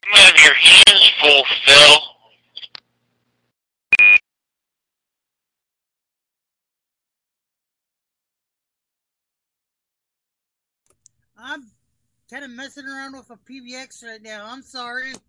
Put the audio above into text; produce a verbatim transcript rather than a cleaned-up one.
You have your hands full, Phil. I'm kind of messing around with a P B X right now. I'm sorry.